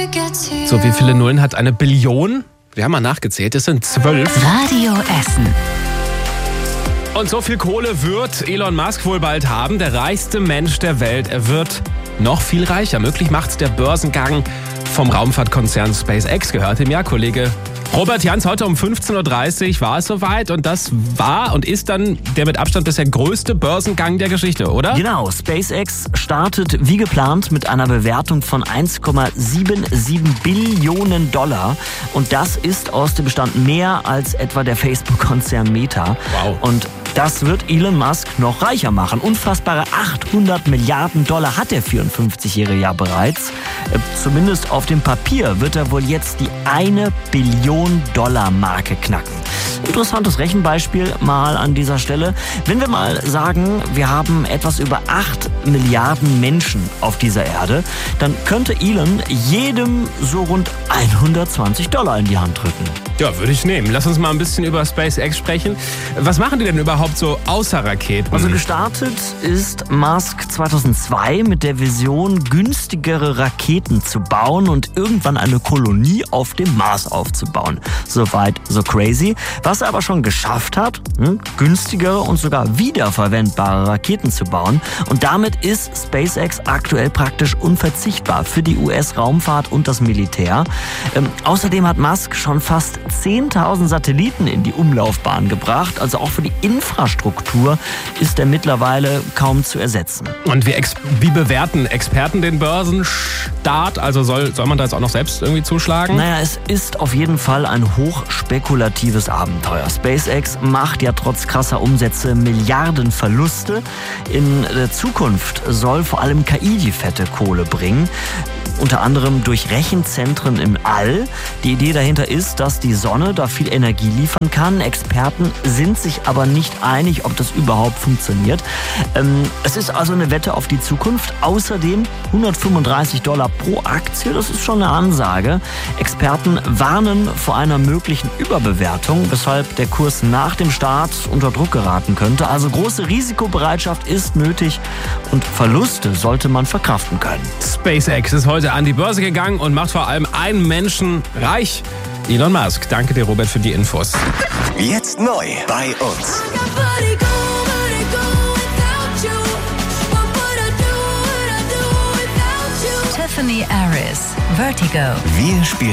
So, wie viele Nullen hat eine Billion? Wir haben mal nachgezählt, es sind 12. Radio Essen. Und so viel Kohle wird Elon Musk wohl bald haben. Der reichste Mensch der Welt. Er wird noch viel reicher. Möglich macht's der Börsengang vom Raumfahrtkonzern SpaceX. Gehört ihm ja, Kollege Robert Jans. Heute um 15.30 Uhr war es soweit. Und das war und ist dann der mit Abstand bisher größte Börsengang der Geschichte, oder? Genau, SpaceX startet wie geplant mit einer Bewertung von 1,77 Billionen $. Und das ist aus dem Bestand mehr als etwa der Facebook-Konzern Meta. Wow. Und das wird Elon Musk noch reicher machen. Unfassbare 800 Milliarden $ hat der 54-Jährige ja bereits. Zumindest auf dem Papier wird er wohl jetzt die 1 Billion $ Marke knacken. Interessantes Rechenbeispiel mal an dieser Stelle. Wenn wir mal sagen, wir haben etwas über 8 Milliarden Menschen auf dieser Erde, dann könnte Elon jedem so rund $120 in die Hand drücken. Ja, würde ich nehmen. Lass uns mal ein bisschen über SpaceX sprechen. Was machen die denn überhaupt so außer Raketen? Also gestartet ist Musk 2002 mit der Vision, günstigere Raketen zu bauen und irgendwann eine Kolonie auf dem Mars aufzubauen. Soweit, so crazy. Was er aber schon geschafft hat, günstigere und sogar wiederverwendbare Raketen zu bauen. Und damit ist SpaceX aktuell praktisch unverzichtbar für die US-Raumfahrt und das Militär. Außerdem hat Musk schon fast 10.000 Satelliten in die Umlaufbahn gebracht. Also auch für die Infrastruktur ist er mittlerweile kaum zu ersetzen. Und wie bewerten Experten den Börsenstart? Also soll man da jetzt auch noch selbst irgendwie zuschlagen? Naja, es ist auf jeden Fall ein hochspekulatives Abenteuer. SpaceX macht ja trotz krasser Umsätze Milliardenverluste. In der Zukunft soll vor allem KI die fette Kohle bringen. Unter anderem durch Rechenzentren im All. Die Idee dahinter ist, dass die Sonne da viel Energie liefern kann. Experten sind sich aber nicht einig, ob das überhaupt funktioniert. Es ist also eine Wette auf die Zukunft. Außerdem $135 pro Aktie, das ist schon eine Ansage. Experten warnen vor einer möglichen Überbewertung, weshalb der Kurs nach dem Start unter Druck geraten könnte. Also große Risikobereitschaft ist nötig und Verluste sollte man verkraften können. SpaceX ist heute an die Börse gegangen und macht vor allem einen Menschen reich. Elon Musk. Danke dir, Robert, für die Infos. Jetzt neu bei uns. Tiffany Aris, Vertigo. Wir spielen